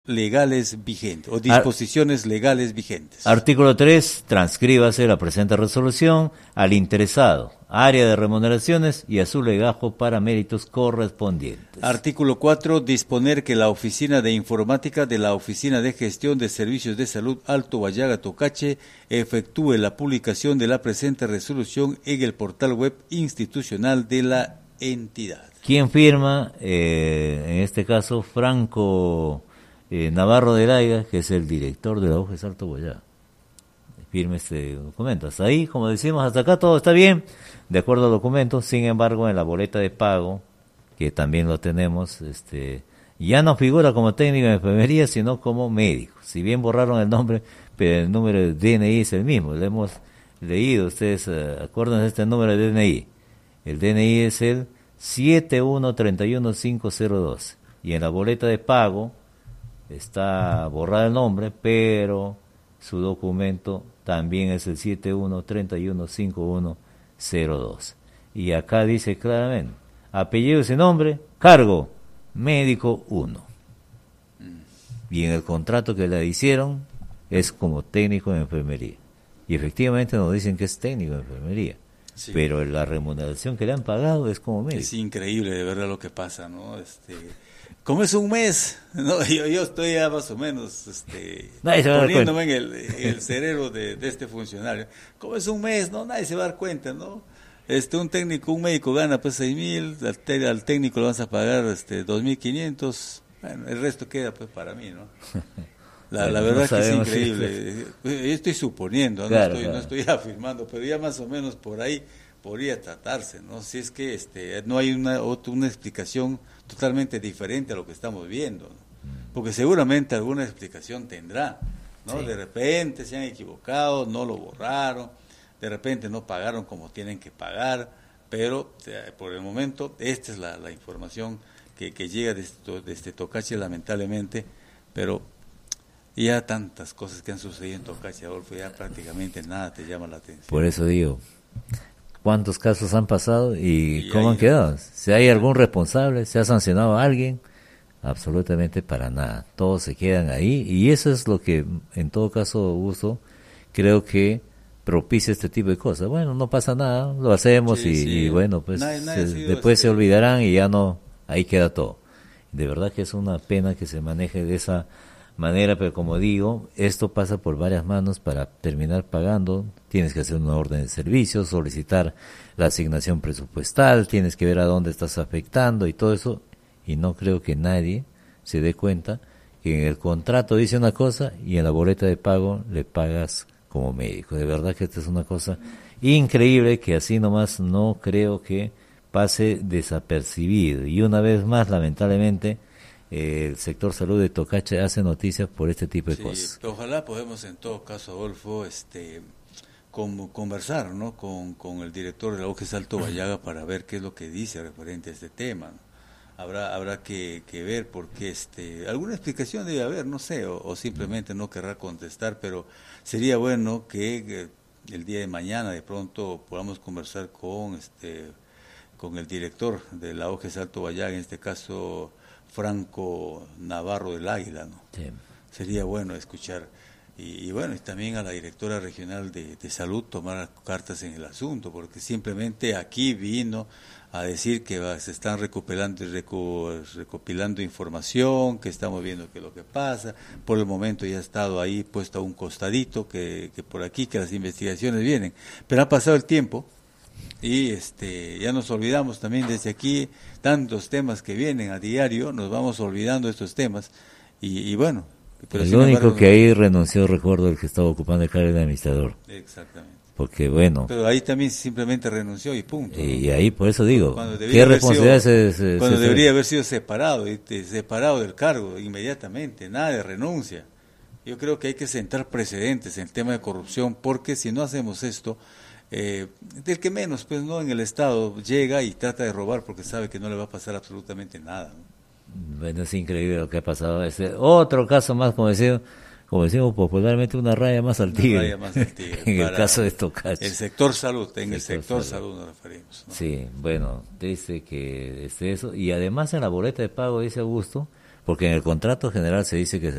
legales vigentes o disposiciones legales vigentes. Artículo 3. Transcríbase la presente resolución al interesado, área de remuneraciones y a su legajo para méritos correspondientes. Artículo 4. Disponer que la Oficina de Informática de la Oficina de Gestión de Servicios de Salud Alto Huallaga Tocache efectúe la publicación de la presente resolución en el portal web institucional de la entidad. ¿Quién firma? En este caso, Franco Navarro de Laiga, que es el director de la OGES Alto Huallaga. Firme este documento. Hasta ahí, como decimos, hasta acá todo está bien, de acuerdo al documento. Sin embargo, en la boleta de pago, que también lo tenemos, ya no figura como técnico de enfermería, sino como médico. Si bien borraron el nombre, pero el número de DNI es el mismo. Lo hemos leído, ustedes acuérdense de este número de DNI. El DNI es el 7131502. Y en la boleta de pago está borrado el nombre, pero su documento también es el 71315102. Y acá dice claramente, apellido y nombre, cargo, médico 1. Y en el contrato que le hicieron es como técnico de enfermería. Y efectivamente nos dicen que es técnico de enfermería. Sí. Pero la remuneración que le han pagado es como médico. Es increíble de verdad lo que pasa, ¿no? Como es un mes, ¿no? Yo estoy ya más o menos poniéndome en el cerebro de este funcionario. Como es un mes, ¿no? Nadie se va a dar cuenta, ¿no? Un técnico, un médico gana pues 6,000, al técnico le vas a pagar 2,500, bueno, el resto queda pues para mí, ¿no? La verdad que es increíble. Yo estoy suponiendo, claro, no estoy afirmando, pero ya más o menos por ahí podría tratarse, ¿no? Si es que no hay una explicación totalmente diferente a lo que estamos viendo, ¿no? Porque seguramente alguna explicación tendrá, ¿no? Sí. De repente se han equivocado, no lo borraron, de repente no pagaron como tienen que pagar, pero por el momento esta es la información que llega desde Tocache, lamentablemente, pero ya tantas cosas que han sucedido en Tocache, Adolfo, ya prácticamente nada te llama la atención. Por eso digo, ¿cuántos casos han pasado y cómo han quedado? Si hay algún responsable, se ha sancionado a alguien, absolutamente para nada. Todos se quedan ahí y eso es lo que, en todo caso, Augusto, creo que propicia este tipo de cosas. Bueno, no pasa nada, lo hacemos y bueno, pues después se olvidarán y ya no, ahí queda todo. De verdad que es una pena que se maneje de esa manera, pero como digo, esto pasa por varias manos para terminar pagando. Tienes que hacer una orden de servicio, solicitar la asignación presupuestal, tienes que ver a dónde estás afectando y todo eso, y no creo que nadie se dé cuenta que en el contrato dice una cosa y en la boleta de pago le pagas como médico. De verdad que esta es una cosa increíble que así nomás no creo que pase desapercibido. Y una vez más, lamentablemente, el sector salud de Tocache hace noticias por este tipo de cosas. Ojalá podemos en todo caso, Adolfo, conversar, ¿no? con el director de la OGES Alto Huallaga para ver qué es lo que dice referente a este tema, ¿no? Habrá que ver porque alguna explicación debe haber, no sé, o simplemente no querrá contestar, pero sería bueno que el día de mañana de pronto podamos conversar con el director de la OGES Alto Huallaga, en este caso Franco Navarro del Águila, ¿no? Sí. Sería bueno escuchar y bueno, y también a la directora regional de salud tomar cartas en el asunto, porque simplemente aquí vino a decir que se están recopilando información, que estamos viendo qué es lo que pasa. Por el momento ya ha estado ahí puesto a un costadito, que por aquí, que las investigaciones vienen, pero ha pasado el tiempo y ya nos olvidamos también desde aquí, tantos temas que vienen a diario, nos vamos olvidando de estos temas y bueno. Pero el único que ahí renunció, recuerdo, el que estaba ocupando el cargo de administrador. Exactamente. Porque bueno. Pero ahí también simplemente renunció y punto, ¿no? Y ahí por eso digo, ¿qué responsabilidad cuando debería haber sido separado del cargo inmediatamente, nada de renuncia? Yo creo que hay que sentar precedentes en el tema de corrupción, porque si no hacemos esto, del que menos, pues no, en el Estado llega y trata de robar porque sabe que no le va a pasar absolutamente nada, ¿no? Bueno, es increíble lo que ha pasado. Otro caso más, como decimos popularmente, una raya más al tigre. En el caso de Tocache. El sector salud, el sector salud nos referimos, ¿no? Sí, bueno, dice que eso. Y además en la boleta de pago, dice Augusto, porque en el contrato general se dice que